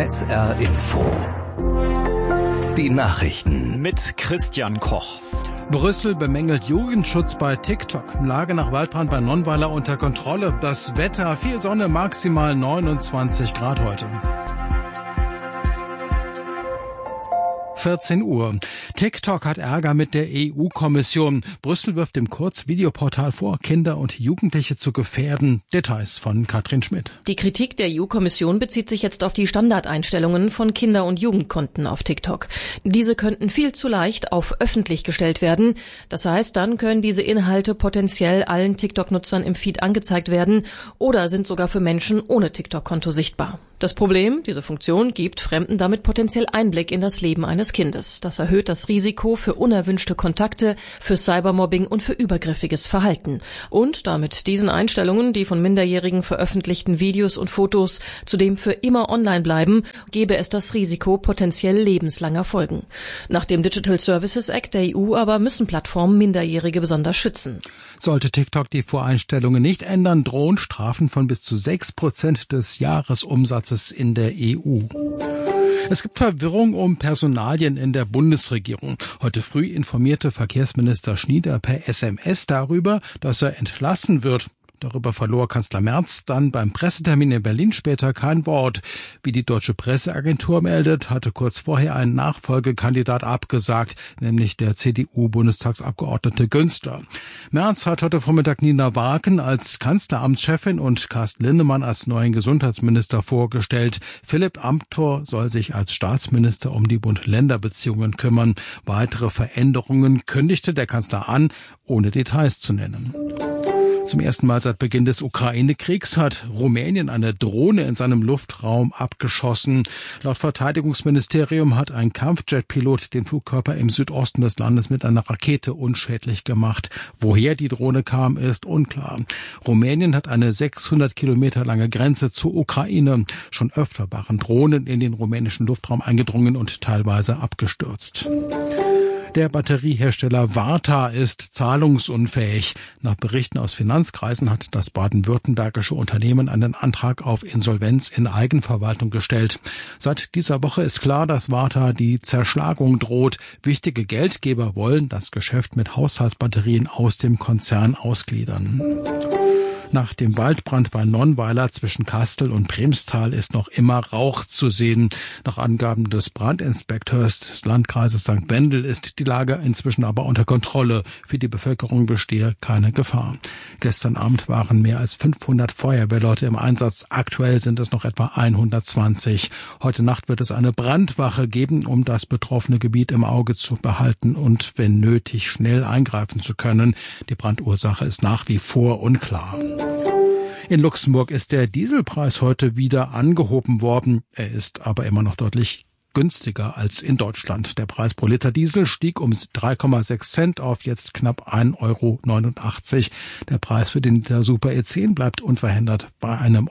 SR Info. Die Nachrichten mit Christian Koch. Brüssel bemängelt Jugendschutz bei TikTok. Lage nach Waldbrand bei Nonnweiler unter Kontrolle. Das Wetter, viel Sonne, maximal 29 Grad heute. 14 Uhr. TikTok hat Ärger mit der EU-Kommission. Brüssel wirft dem Kurzvideoportal vor, Kinder und Jugendliche zu gefährden. Details von Katrin Schmidt. Die Kritik der EU-Kommission bezieht sich jetzt auf die Standardeinstellungen von Kinder- und Jugendkonten auf TikTok. Diese könnten viel zu leicht auf öffentlich gestellt werden. Das heißt, dann können diese Inhalte potenziell allen TikTok-Nutzern im Feed angezeigt werden oder sind sogar für Menschen ohne TikTok-Konto sichtbar. Das Problem, diese Funktion gibt Fremden damit potenziell Einblick in das Leben eines Kindes. Das erhöht das Risiko für unerwünschte Kontakte, für Cybermobbing und für übergriffiges Verhalten. Und damit diesen Einstellungen, die von Minderjährigen veröffentlichten Videos und Fotos zudem für immer online bleiben, gäbe es das Risiko potenziell lebenslanger Folgen. Nach dem Digital Services Act der EU aber müssen Plattformen Minderjährige besonders schützen. Sollte TikTok die Voreinstellungen nicht ändern, drohen Strafen von bis zu 6% des Jahresumsatzes in der EU. Es gibt Verwirrung um Personalien in der Bundesregierung. Heute früh informierte Verkehrsminister Schnieder per SMS darüber, dass er entlassen wird. Darüber verlor Kanzler Merz dann beim Pressetermin in Berlin später kein Wort. Wie die deutsche Presseagentur meldet, hatte kurz vorher ein Nachfolgekandidat abgesagt, nämlich der CDU-Bundestagsabgeordnete Günzler. Merz hat heute Vormittag Nina Waken als Kanzleramtschefin und Carsten Linnemann als neuen Gesundheitsminister vorgestellt. Philipp Amthor soll sich als Staatsminister um die Bund-Länder-Beziehungen kümmern. Weitere Veränderungen kündigte der Kanzler an, ohne Details zu nennen. Zum ersten Mal seit Beginn des Ukraine-Kriegs hat Rumänien eine Drohne in seinem Luftraum abgeschossen. Laut Verteidigungsministerium hat ein Kampfjetpilot den Flugkörper im Südosten des Landes mit einer Rakete unschädlich gemacht. Woher die Drohne kam, ist unklar. Rumänien hat eine 600 Kilometer lange Grenze zur Ukraine. Schon öfter waren Drohnen in den rumänischen Luftraum eingedrungen und teilweise abgestürzt. Der Batteriehersteller Varta ist zahlungsunfähig. Nach Berichten aus Finanzkreisen hat das baden-württembergische Unternehmen einen Antrag auf Insolvenz in Eigenverwaltung gestellt. Seit dieser Woche ist klar, dass Varta die Zerschlagung droht. Wichtige Geldgeber wollen das Geschäft mit Haushaltsbatterien aus dem Konzern ausgliedern. Nach dem Waldbrand bei Nonnweiler zwischen Kastel und Bremstal ist noch immer Rauch zu sehen. Nach Angaben des Brandinspekteurs des Landkreises St. Wendel ist die Lage inzwischen aber unter Kontrolle. Für die Bevölkerung bestehe keine Gefahr. Gestern Abend waren mehr als 500 Feuerwehrleute im Einsatz. Aktuell sind es noch etwa 120. Heute Nacht wird es eine Brandwache geben, um das betroffene Gebiet im Auge zu behalten und, wenn nötig, schnell eingreifen zu können. Die Brandursache ist nach wie vor unklar. In Luxemburg ist der Dieselpreis heute wieder angehoben worden. Er ist aber immer noch deutlich günstiger als in Deutschland. Der Preis pro Liter Diesel stieg um 3,6 Cent auf jetzt knapp 1,89 €. Der Preis für den Liter Super E10 bleibt unverändert bei einem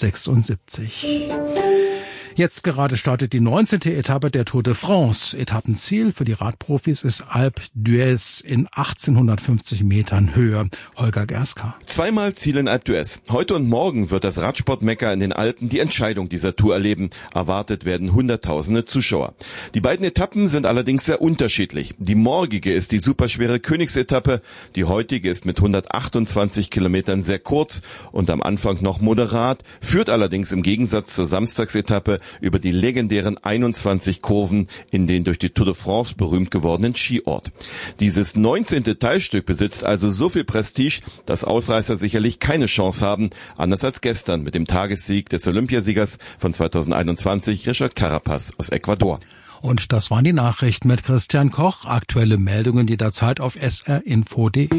Euro 76. Jetzt gerade startet die 19. Etappe der Tour de France. Etappenziel für die Radprofis ist Alpe d'Huez in 1850 Metern Höhe. Holger Gerska. Zweimal Ziel in Alpe d'Huez. Heute und morgen wird das Radsportmekka in den Alpen die Entscheidung dieser Tour erleben. Erwartet werden Hunderttausende Zuschauer. Die beiden Etappen sind allerdings sehr unterschiedlich. Die morgige ist die superschwere Königsetappe. Die heutige ist mit 128 Kilometern sehr kurz und am Anfang noch moderat, führt allerdings im Gegensatz zur Samstagsetappe über die legendären 21 Kurven in den durch die Tour de France berühmt gewordenen Skiort. Dieses 19. Teilstück besitzt also so viel Prestige, dass Ausreißer sicherlich keine Chance haben, anders als gestern mit dem Tagessieg des Olympiasiegers von 2021, Richard Carapaz aus Ecuador. Und das waren die Nachrichten mit Christian Koch. Aktuelle Meldungen jederzeit auf srinfo.de.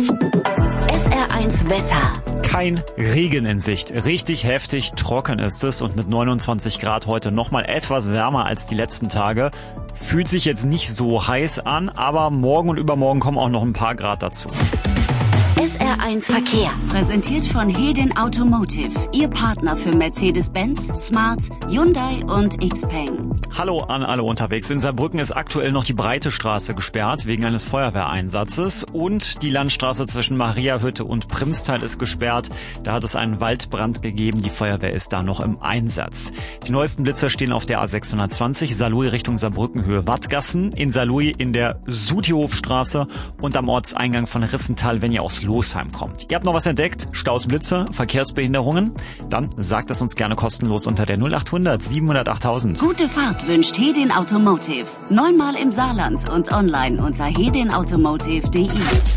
SR1 Wetter. Kein Regen in Sicht. Richtig heftig trocken ist es und mit 29 Grad heute nochmal etwas wärmer als die letzten Tage. Fühlt sich jetzt nicht so heiß an, aber morgen und übermorgen kommen auch noch ein paar Grad dazu. SR1 Verkehr, präsentiert von Hedin Automotive, Ihr Partner für Mercedes-Benz, Smart, Hyundai und XPeng. Hallo an alle unterwegs. In Saarbrücken ist aktuell noch die Breite Straße gesperrt wegen eines Feuerwehreinsatzes und die Landstraße zwischen Mariahütte und Primstal ist gesperrt. Da hat es einen Waldbrand gegeben. Die Feuerwehr ist da noch im Einsatz. Die neuesten Blitzer stehen auf der A620, Saarlouis Richtung Saarbrücken Höhe Wattgassen, in Saarlouis in der Sutihofstraße und am Ortseingang von Rissental, wenn ihr aus Losheim kommt. Ihr habt noch was entdeckt? Staus, Blitzer, Verkehrsbehinderungen? Dann sagt es uns gerne kostenlos unter der 0800 700 8000. Gute Fahrt wünscht Hedin Automotive. 9-mal im Saarland und online unter hedinautomotive.de.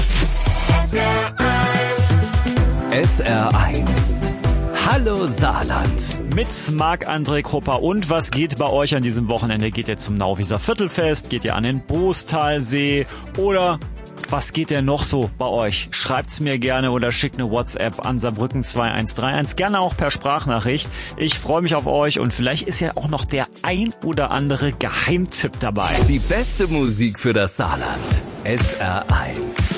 SR1. Hallo Saarland. Mit Marc-André Krupper. Und was geht bei euch an diesem Wochenende? Geht ihr zum Nauwieser Viertelfest? Geht ihr an den Boostalsee? Oder was geht denn noch so bei euch? Schreibt's mir gerne oder schickt eine WhatsApp an Saarbrücken 2131. Gerne auch per Sprachnachricht. Ich freue mich auf euch und vielleicht ist ja auch noch der ein oder andere Geheimtipp dabei. Die beste Musik für das Saarland. SR1.